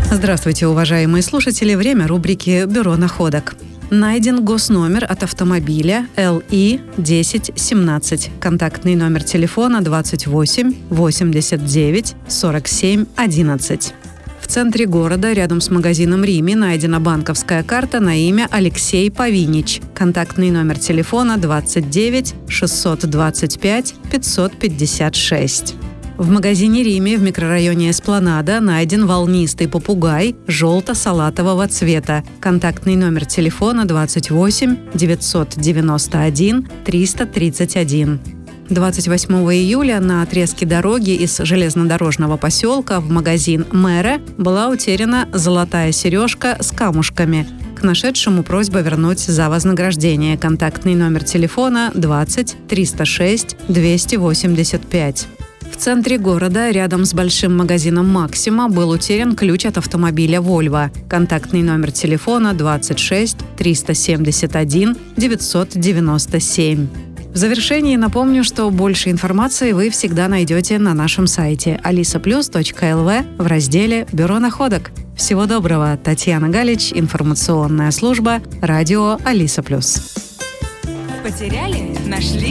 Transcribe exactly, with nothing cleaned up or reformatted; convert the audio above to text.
Здравствуйте, уважаемые слушатели. Время рубрики «Бюро находок». Найден госномер от автомобиля эл и десять семнадцать. Контактный номер телефона двадцать восемь восемьдесят девять сорок семь одиннадцать. В центре города, рядом с магазином «Рими», найдена банковская карта на имя Алексей Повинич. Контактный номер телефона двадцать девять шестьсот двадцать пять пятьсот пятьдесят шесть. В магазине «Рими» в микрорайоне Эспланада найден волнистый попугай желто-салатового цвета. Контактный номер телефона двадцать восемь девятьсот девяносто один триста тридцать один. двадцать восьмого июля на отрезке дороги из железнодорожного поселка в магазин «Мэра» была утеряна золотая сережка с камушками. К нашедшему просьба вернуть за вознаграждение. Контактный номер телефона двадцать триста шесть двести восемьдесят пять. В центре города, рядом с большим магазином «Максима», был утерян ключ от автомобиля «Вольво». Контактный номер телефона двадцать шесть триста семьдесят один девятьсот девяносто семь. В завершении напомню, что больше информации вы всегда найдете на нашем сайте алиса плюс точка эл ви в разделе «Бюро находок». Всего доброго. Татьяна Галич, информационная служба, радио «Алиса плюс». Потеряли? Нашли?